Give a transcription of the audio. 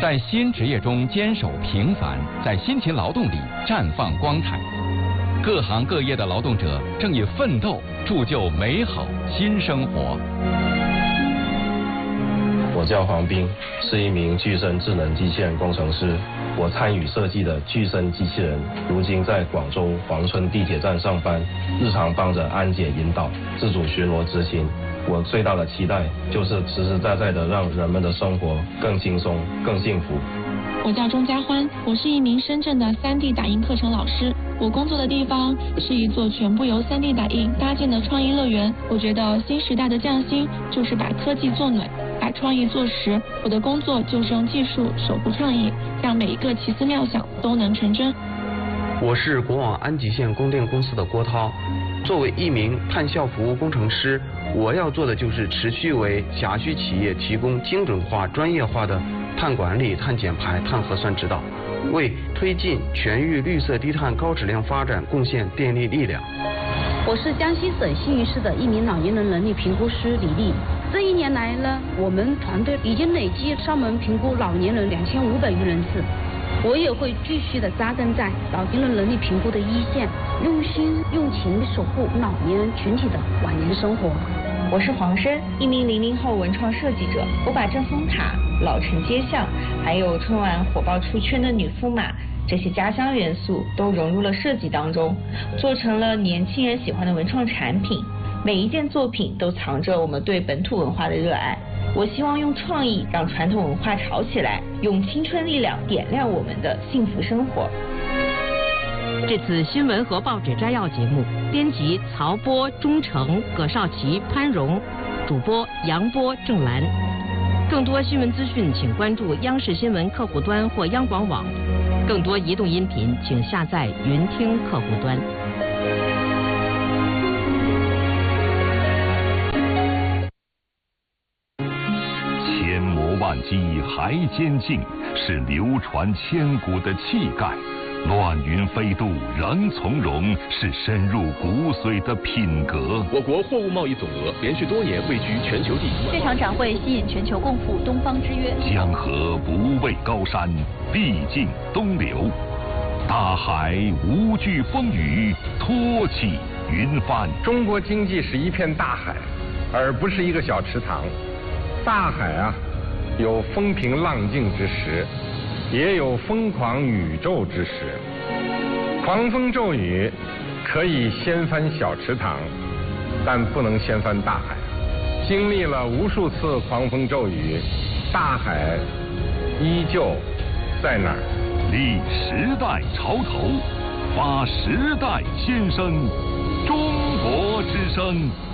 在新职业中坚守平凡，在辛勤劳动里绽放光彩。各行各业的劳动者正以奋斗铸就美好新生活。 我叫黄斌，是一名具身智能机器人工程师。我参与设计的具身机器人，如今在广州黄村地铁站上班，日常帮着安检引导、自主巡逻执勤。我最大的期待就是实实在在的让人们的生活更轻松、更幸福。 我叫钟佳欢，我是一名深圳的3D 打印课程老师。我工作的地方是一座全部由3D 打印搭建的创意乐园。我觉得新时代的匠心就是把科技做暖，把创意做实。我的工作就是用技术守护创意，让每一个奇思妙想都能成真。 我是国网安吉县供电公司的郭涛。作为一名碳效服务工程师，我要做的就是持续为辖区企业提供精准化、专业化的碳管理、碳减排、碳核酸指导，为推进全域绿色低碳高质量发展贡献电力力量。 我是江西省新余市的一名老年人能力评估师李丽。这1年来呢，我们团队已经累计上门评估老年人2500余人次。我也会继续的扎根在老年人能力评估的一线，用心用情地守护老年人群体的晚年生活。 我是黄申，一名00后文创设计者。我把正风塔、老城街巷，还有春晚火爆出圈的女驸马这些家乡元素都融入了设计当中，做成了年轻人喜欢的文创产品。每一件作品都藏着我们对本土文化的热爱。我希望用创意让传统文化炒起来，用青春力量点亮我们的幸福生活。 这次新闻和报纸摘要节目，编辑曹波、钟诚、葛少奇、潘荣，主播杨波、郑兰。更多新闻资讯，请关注央视新闻客户端或央广网。更多移动音频，请下载云听客户端。 万机还坚劲，是流传千古的气概；乱云飞渡仍从容，是深入骨髓的品格。 我国货物贸易总额连续多年位居全球第一。 这场展会吸引全球共赴东方之约。 江河不畏高山，必尽东流；大海无惧风雨，托起云帆。 中国经济是一片大海，而不是一个小池塘。大海啊，有风平浪静之时，也有疯狂宇宙之时。狂风骤雨可以掀翻小池塘，但不能掀翻大海。经历了无数次狂风骤雨，大海依旧在那儿。 立时代潮头，发时代先声，中国之声。